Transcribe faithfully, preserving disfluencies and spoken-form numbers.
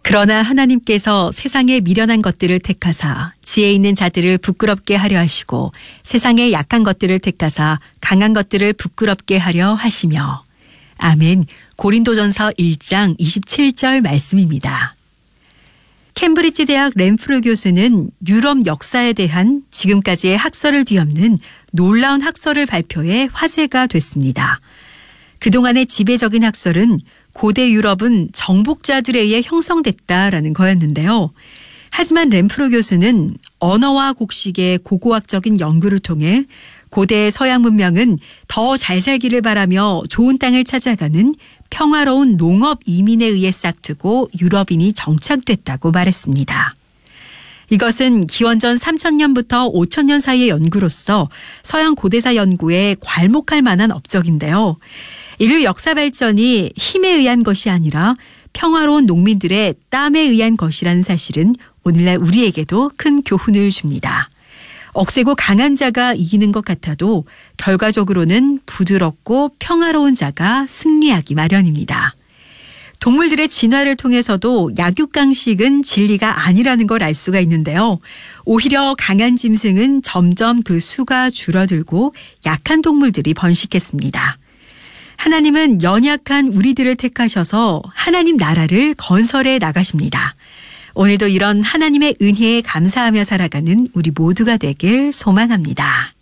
그러나 하나님께서 세상의 미련한 것들을 택하사 지혜 있는 자들을 부끄럽게 하려 하시고 세상의 약한 것들을 택하사 강한 것들을 부끄럽게 하려 하시며. 아멘. 고린도전서 일 장 이십칠 절 말씀입니다. 캠브리지 대학 렌프로 교수는 유럽 역사에 대한 지금까지의 학설을 뒤엎는 놀라운 학설을 발표해 화제가 됐습니다. 그동안의 지배적인 학설은 고대 유럽은 정복자들에 의해 형성됐다라는 거였는데요. 하지만 렌프로 교수는 언어와 곡식의 고고학적인 연구를 통해 고대 서양 문명은 더 잘 살기를 바라며 좋은 땅을 찾아가는 평화로운 농업 이민에 의해 싹트고 유럽인이 정착됐다고 말했습니다. 이것은 기원전 삼천 년부터 오천 년 사이의 연구로서 서양 고대사 연구에 괄목할 만한 업적인데요. 인류 역사 발전이 힘에 의한 것이 아니라 평화로운 농민들의 땀에 의한 것이라는 사실은 오늘날 우리에게도 큰 교훈을 줍니다. 억세고 강한 자가 이기는 것 같아도 결과적으로는 부드럽고 평화로운 자가 승리하기 마련입니다. 동물들의 진화를 통해서도 약육강식은 진리가 아니라는 걸 알 수가 있는데요. 오히려 강한 짐승은 점점 그 수가 줄어들고 약한 동물들이 번식했습니다. 하나님은 연약한 우리들을 택하셔서 하나님 나라를 건설해 나가십니다. 오늘도 이런 하나님의 은혜에 감사하며 살아가는 우리 모두가 되길 소망합니다.